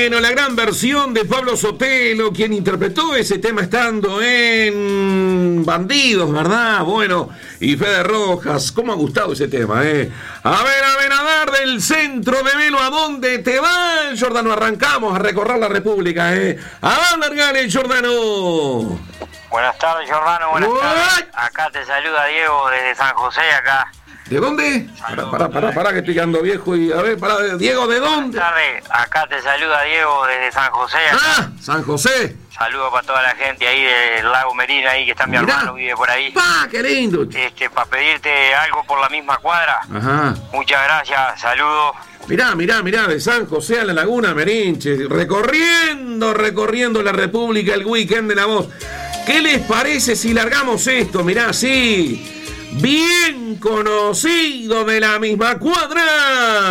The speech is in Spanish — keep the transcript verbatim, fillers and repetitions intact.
Bueno, la gran versión de Pablo Sotelo, quien interpretó ese tema estando en Bandidos, ¿verdad? Bueno, y Fede Rojas, ¿cómo ha gustado ese tema, eh? A ver, a ver, a ver, del centro de Velo, ¿a dónde te va, Jordano? Arrancamos a recorrer la República, eh. ¿A dónde largar, Jordano? Buenas tardes, Jordano, buenas What? tardes. Acá te saluda Diego desde San José, acá. ¿De dónde? Pará, pará, pará, pará, que estoy quedando viejo y... A ver, pará, Diego, ¿de dónde? Buenas tardes, acá te saluda Diego desde San José, acá. Ah, San José. Saludos para toda la gente ahí del lago Merina, ahí que está mi Mirá. hermano, vive por ahí. ¡Pa, qué lindo! Este, para pedirte algo por la misma cuadra. Ajá. Muchas gracias, saludos. Mirá, mirá, mirá, de San José a la Laguna Merinche, recorriendo, recorriendo la República el weekend de la voz. ¿Qué les parece si largamos esto? Mirá, sí, bien conocido de la misma cuadra.